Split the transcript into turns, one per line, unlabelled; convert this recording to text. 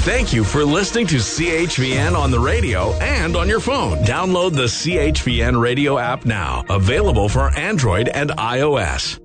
Thank you for listening to CHVN on the radio and on your phone. Download the CHVN radio app now. Available for Android and iOS.